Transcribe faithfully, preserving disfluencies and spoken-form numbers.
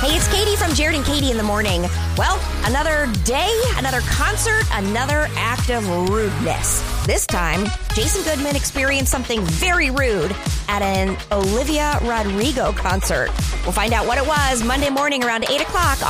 Hey, it's Katie from Jared and Katie in the Morning. Well, another day, another concert, another act of rudeness. This time, Jason Goodman experienced something very rude at an Olivia Rodrigo concert. We'll find out what it was Monday morning around eight o'clock